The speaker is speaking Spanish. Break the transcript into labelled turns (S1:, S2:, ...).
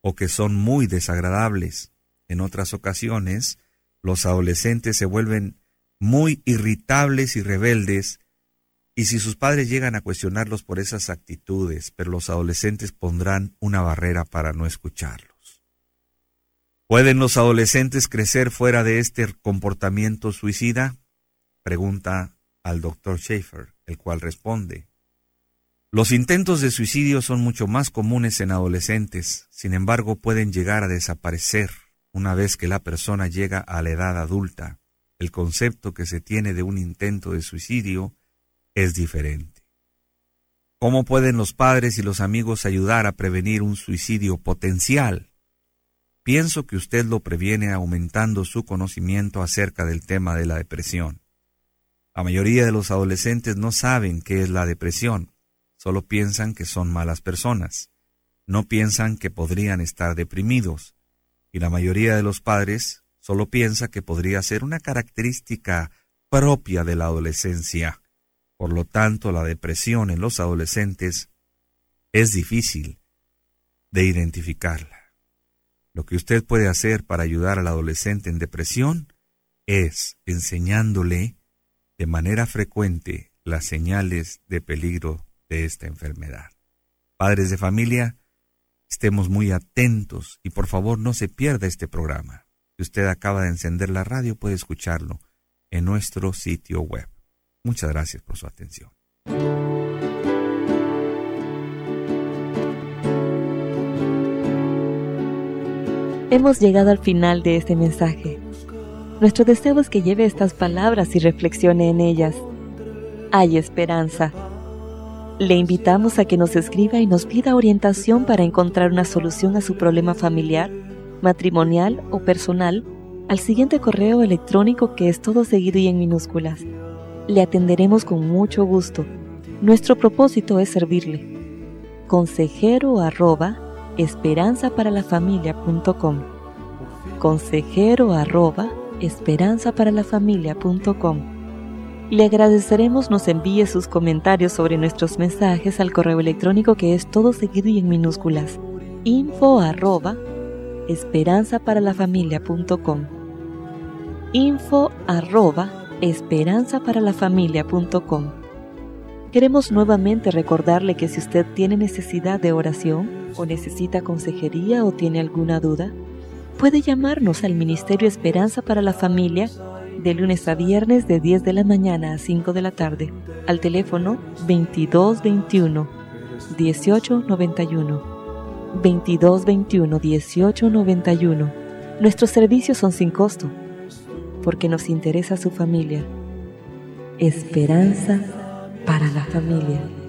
S1: o que son muy desagradables. En otras ocasiones, los adolescentes se vuelven muy irritables y rebeldes, y si sus padres llegan a cuestionarlos por esas actitudes, pero los adolescentes pondrán una barrera para no escucharlos. ¿Pueden los adolescentes crecer fuera de este comportamiento suicida? Pregunta al Dr. Schaefer, el cual responde: los intentos de suicidio son mucho más comunes en adolescentes, sin embargo pueden llegar a desaparecer una vez que la persona llega a la edad adulta. El concepto que se tiene de un intento de suicidio es diferente. ¿Cómo pueden los padres y los amigos ayudar a prevenir un suicidio potencial? Pienso que usted lo previene aumentando su conocimiento acerca del tema de la depresión. La mayoría de los adolescentes no saben qué es la depresión, solo piensan que son malas personas, no piensan que podrían estar deprimidos, y la mayoría de los padres solo piensa que podría ser una característica propia de la adolescencia. Por lo tanto, la depresión en los adolescentes es difícil de identificarla. Lo que usted puede hacer para ayudar al adolescente en depresión es enseñándole de manera frecuente las señales de peligro de esta enfermedad. Padres de familia, estemos muy atentos y por favor no se pierda este programa. Si usted acaba de encender la radio, puede escucharlo en nuestro sitio web. Muchas gracias por su atención.
S2: Hemos llegado al final de este mensaje. Nuestro deseo es que lleve estas palabras y reflexione en ellas. Hay esperanza. Le invitamos a que nos escriba y nos pida orientación para encontrar una solución a su problema familiar, matrimonial o personal al siguiente correo electrónico, que es todo seguido y en minúsculas. Le atenderemos con mucho gusto. Nuestro propósito es servirle. consejero@esperanzaparalafamilia.com consejero@esperanzaparalafamilia.com. Le agradeceremos nos envíe sus comentarios sobre nuestros mensajes al correo electrónico, que es todo seguido y en minúsculas: info@esperanzaparalafamilia.com info@esperanzaparalafamilia.com. Queremos nuevamente recordarle que si usted tiene necesidad de oración o necesita consejería o tiene alguna duda, puede llamarnos al Ministerio Esperanza para la Familia de lunes a viernes de 10 de la mañana a 5 de la tarde al teléfono 2221-1891. 2221-1891. Nuestros servicios son sin costo, porque nos interesa su familia. Esperanza para la familia.